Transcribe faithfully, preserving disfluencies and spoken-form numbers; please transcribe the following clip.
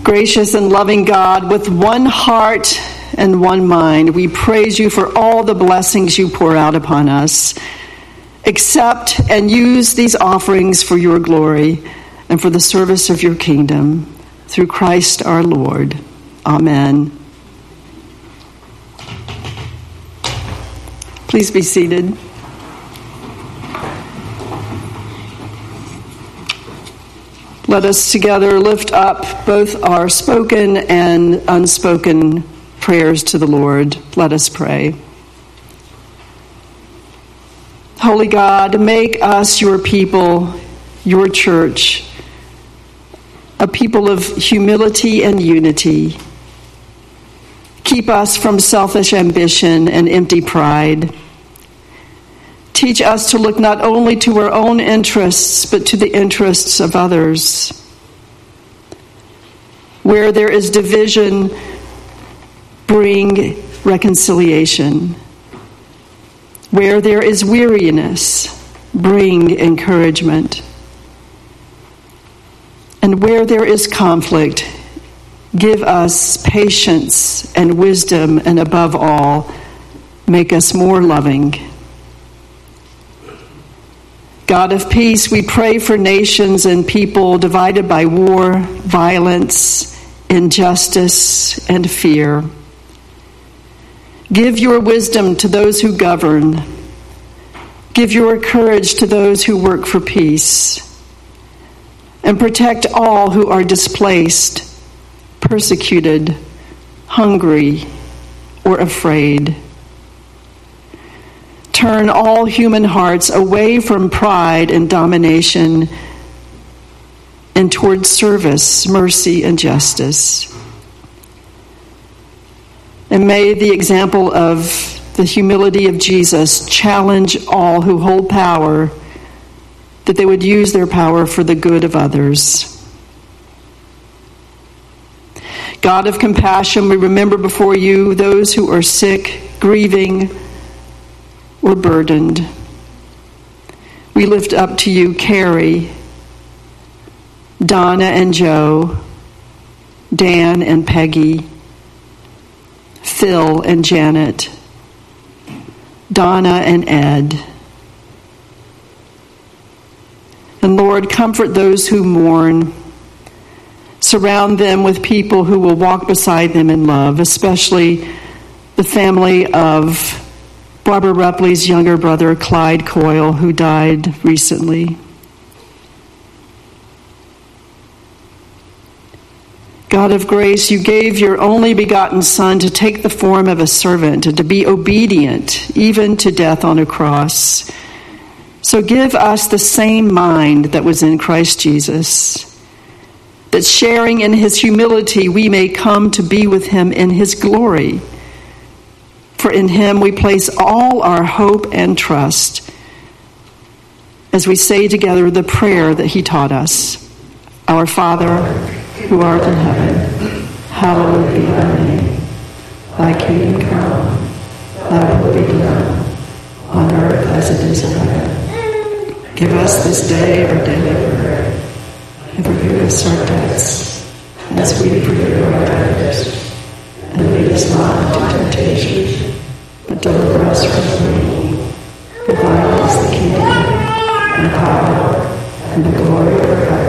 Gracious and loving God, with one heart and one mind, we praise you for all the blessings you pour out upon us. Accept and use these offerings for your glory and for the service of your kingdom. Through Christ our Lord. Amen. Please be seated. Let us together lift up both our spoken and unspoken prayers to the Lord. Let us pray. Holy God, make us your people, your church, a people of humility and unity. Keep us from selfish ambition and empty pride. Teach us to look not only to our own interests, but to the interests of others. Where there is division, bring reconciliation. Where there is weariness, bring encouragement. And where there is conflict, give us patience and wisdom, and above all, make us more loving. God of peace, we pray for nations and people divided by war, violence, injustice, and fear. Give your wisdom to those who govern. Give your courage to those who work for peace. And protect all who are displaced, persecuted, hungry, or afraid. Turn all human hearts away from pride and domination and toward service, mercy, and justice. And may the example of the humility of Jesus challenge all who hold power, that they would use their power for the good of others. God of compassion, we remember before you those who are sick, grieving, or burdened. We lift up to you Carrie, Donna and Joe, Dan and Peggy, Phil and Janet, Donna and Ed. And Lord, comfort those who mourn. Surround them with people who will walk beside them in love, especially the family of Barbara Rupley's younger brother, Clyde Coyle, who died recently. God of grace, you gave your only begotten Son to take the form of a servant and to be obedient, even to death on a cross. So give us the same mind that was in Christ Jesus, that sharing in his humility we may come to be with him in his glory. For in him we place all our hope and trust as we say together the prayer that he taught us. Our Father, who art in heaven, hallowed be thy name. Thy kingdom come, thy will be done, on earth as it is in heaven. Give us this day our daily bread, and forgive us our debts, as we forgive our debtors. And lead us not into temptation, but deliver us from evil. For thine is the kingdom, and power, and the glory forever.